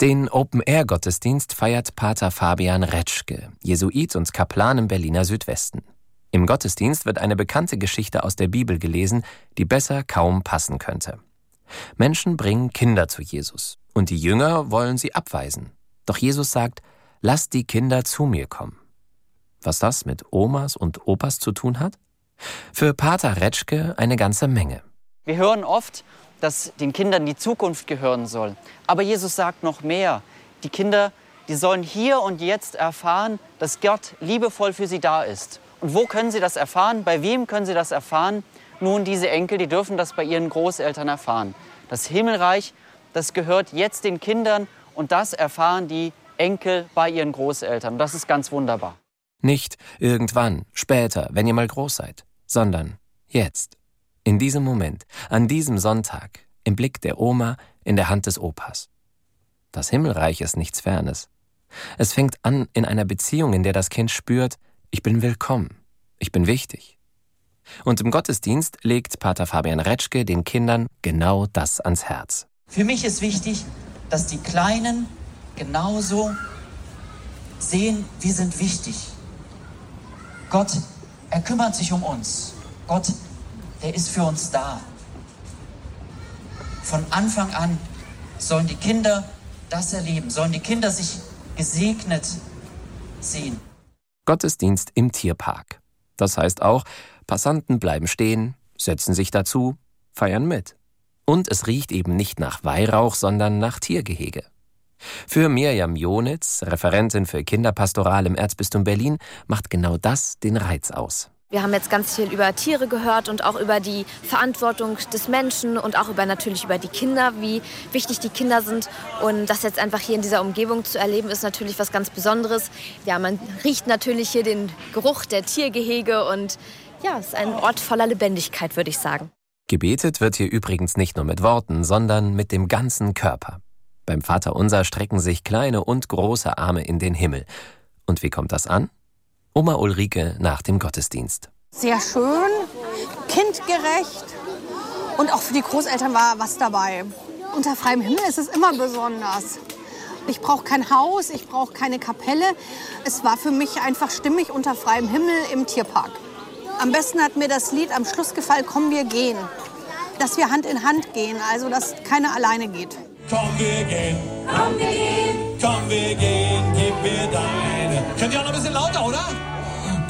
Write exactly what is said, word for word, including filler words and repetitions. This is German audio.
Den Open-Air-Gottesdienst feiert Pater Fabian Retschke, Jesuit und Kaplan im Berliner Südwesten. Im Gottesdienst wird eine bekannte Geschichte aus der Bibel gelesen, die besser kaum passen könnte. Menschen bringen Kinder zu Jesus und die Jünger wollen sie abweisen. Doch Jesus sagt, lasst die Kinder zu mir kommen. Was das mit Omas und Opas zu tun hat? Für Pater Retschke eine ganze Menge. Wir hören oft, dass den Kindern die Zukunft gehören soll. Aber Jesus sagt noch mehr. Die Kinder, die sollen hier und jetzt erfahren, dass Gott liebevoll für sie da ist. Und wo können sie das erfahren? Bei wem können sie das erfahren? Nun, diese Enkel, die dürfen das bei ihren Großeltern erfahren. Das Himmelreich, das gehört jetzt den Kindern und das erfahren die Enkel bei ihren Großeltern. Das ist ganz wunderbar. Nicht irgendwann, später, wenn ihr mal groß seid, sondern jetzt. In diesem Moment, an diesem Sonntag, im Blick der Oma, in der Hand des Opas. Das Himmelreich ist nichts Fernes. Es fängt an in einer Beziehung, in der das Kind spürt, ich bin willkommen, ich bin wichtig. Und im Gottesdienst legt Pater Fabian Retschke den Kindern genau das ans Herz. Für mich ist wichtig, dass die Kleinen genauso sehen, wir sind wichtig. Gott, er kümmert sich um uns. Gott, der ist für uns da. Von Anfang an sollen die Kinder das erleben, sollen die Kinder sich gesegnet sehen. Gottesdienst im Tierpark. Das heißt auch, Passanten bleiben stehen, setzen sich dazu, feiern mit. Und es riecht eben nicht nach Weihrauch, sondern nach Tiergehege. Für Mirjam Jonitz, Referentin für Kinderpastoral im Erzbistum Berlin, macht genau das den Reiz aus. Wir haben jetzt ganz viel über Tiere gehört und auch über die Verantwortung des Menschen und auch über natürlich über die Kinder, wie wichtig die Kinder sind. Und das jetzt einfach hier in dieser Umgebung zu erleben, ist natürlich was ganz Besonderes. Ja, man riecht natürlich hier den Geruch der Tiergehege und ja, es ist ein Ort voller Lebendigkeit, würde ich sagen. Gebetet wird hier übrigens nicht nur mit Worten, sondern mit dem ganzen Körper. Beim Vaterunser strecken sich kleine und große Arme in den Himmel. Und wie kommt das an? Oma Ulrike nach dem Gottesdienst. Sehr schön, kindgerecht und auch für die Großeltern war was dabei. Unter freiem Himmel ist es immer besonders. Ich brauche kein Haus, ich brauche keine Kapelle. Es war für mich einfach stimmig unter freiem Himmel im Tierpark. Am besten hat mir das Lied am Schluss gefallen, Komm, wir gehen. Dass wir Hand in Hand gehen, also dass keiner alleine geht. Komm, wir gehen, komm, wir gehen, komm, wir gehen, gib mir deine. Könnt ihr auch noch ein bisschen lauter, oder?